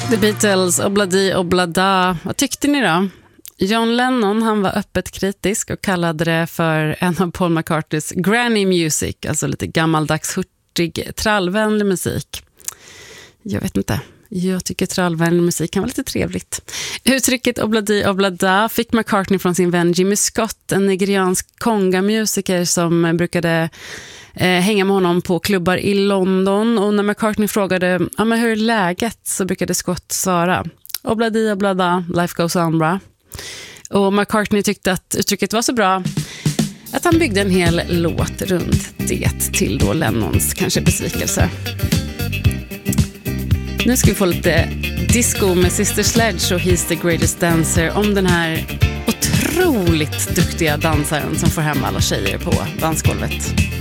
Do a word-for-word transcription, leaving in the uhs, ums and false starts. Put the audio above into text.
The Beatles, obladi oblada. Vad tyckte ni då? John Lennon, han var öppet kritisk och kallade det för en av Paul McCartneys granny music, alltså lite gammaldags hurtig, trallvänlig musik. Jag vet inte. Jag tycker trallvänlig musik kan vara lite trevligt. Uttrycket obladi oblada fick McCartney från sin vän Jimmy Scott, en nigeriansk konga-musiker som brukade eh, hänga med honom på klubbar i London. Och när McCartney frågade ja, men hur är läget, så brukade Scott svara obladi oblada, life goes on, bra. Och McCartney tyckte att uttrycket var så bra att han byggde en hel låt runt det, till då Lennons kanske besvikelse. Nu ska vi få lite disco med Sister Sledge och He's the Greatest Dancer om den här otroligt duktiga dansaren som får hem alla tjejer på dansgolvet.